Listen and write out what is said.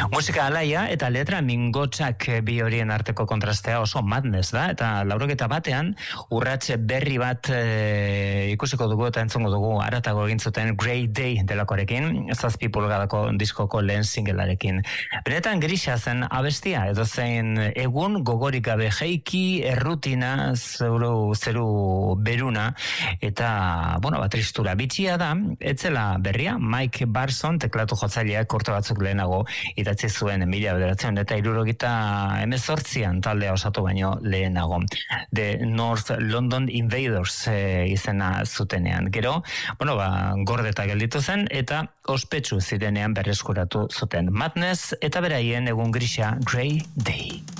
Musika alaia eta letra mingotsak bi horien arteko kontrastea oso madness da, eta 81 urratxe berri bat ikusiko dugu eta entzongo dugu haratago egin zuten Grey Day delakoarekin, 7 pulgadako diskoko lehen singlearekin. Benetan grisa zen abestia, edo zein egun gogorik gabe jeiki, errutina, zeru beruna, eta, tristura bitxia da, etzela berria, Mike Barson, teklatu jotzaileak urte batzuk lehenago idatzi zuen 1978an taldea osatu baino lehenago. The North London Invaders izena zutenean. Gero, gordeta gelditu zen, eta ospetsu zirenean berreskuratu zuten Madness, eta beraien egun grisa Grey Day.